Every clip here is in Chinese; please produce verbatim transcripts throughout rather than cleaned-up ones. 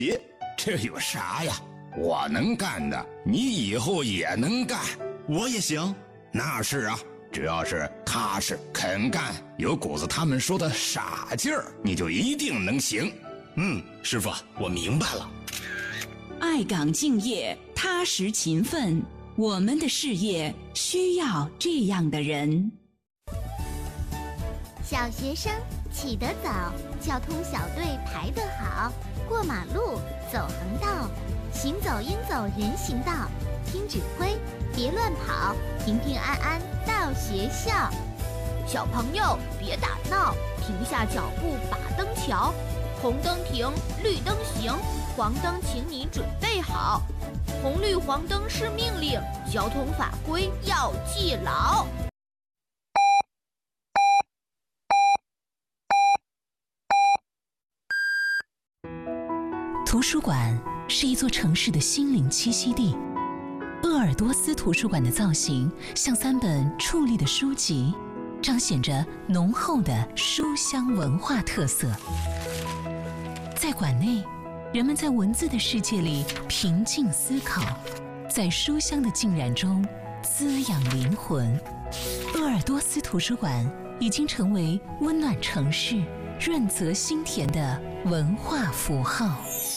咦，这有啥呀？我能干的，你以后也能干。 我也行。 那是啊，只要是踏实肯干，有股子他们说的傻劲儿，你就一定能行。 嗯，师傅，我明白了。 爱岗敬业，踏实勤奋，我们的事业需要这样的人。 小学生起得早，交通小队排得好，过马路走横道，行走应走人行道，听指挥别乱跑，平平安安到学校。 小朋友别打闹，停下脚步把灯瞧，红灯停，绿灯行，黄灯请你准备好，红绿黄灯是命令，交通法规要记牢。 图书馆是一座城市的心灵栖息地。鄂尔多斯图书馆的造型像三本矗立的书籍，彰显着浓厚的书香文化特色。在馆内，人们在文字的世界里平静思考，在书香的浸染中滋养灵魂。鄂尔多斯图书馆已经成为温暖城市、润泽心田的文化符号。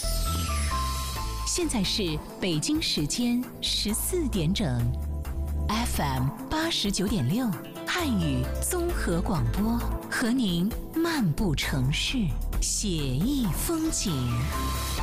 现在是北京时间十四点整 ，F M 八十九点六汉语综合广播，和您漫步城市，写意风景。